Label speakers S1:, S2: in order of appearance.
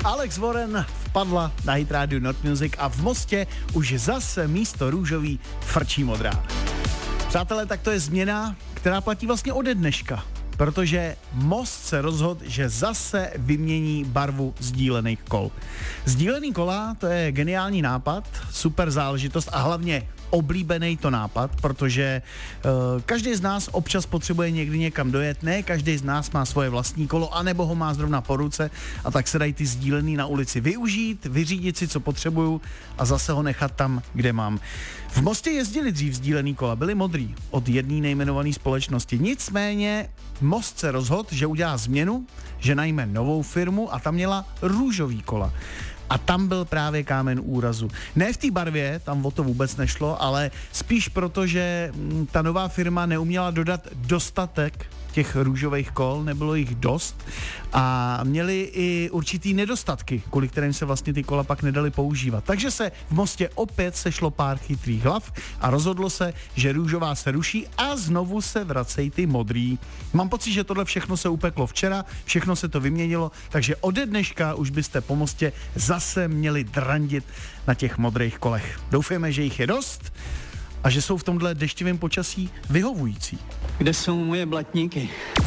S1: Alex Warren vpadla na Hit Radio Not Music a v Mostě už zase místo růžový frčí modrá. Přátelé, tak to je změna, která platí vlastně ode dneška. Protože Most se rozhodl, že zase vymění barvu sdílených kol. Sdílený kola, to je geniální nápad, super záležitost a hlavně oblíbený to nápad, protože každý z nás občas potřebuje někdy někam dojet, ne každý z nás má svoje vlastní kolo, anebo ho má zrovna po ruce a tak se dají ty sdílený na ulici využít, vyřídit si, co potřebuju a zase ho nechat tam, kde mám. V Mostě jezdili dřív sdílený kola, byly modrý od jedné nejmenované společnosti. Nicméně Most se rozhodl, že udělá změnu, že najme novou firmu a tam měla růžový kola. A tam byl právě kámen úrazu. Ne v té barvě, tam o to vůbec nešlo, ale spíš proto, že ta nová firma neuměla dodat dostatek těch růžových kol, nebylo jich dost a měli i určitý nedostatky, kvůli kterým se vlastně ty kola pak nedaly používat. Takže se v Mostě opět sešlo pár chytrých hlav a rozhodlo se, že růžová se ruší a znovu se vracejí ty modrý. Mám pocit, že tohle všechno se upeklo včera, všechno se to vyměnilo, takže ode dneška už byste po Mostě zase měli drandit na těch modrých kolech. Doufejme, že jich je dost a že jsou v tomhle deštivém počasí vyhovující.
S2: Kde jsou moje blatníky?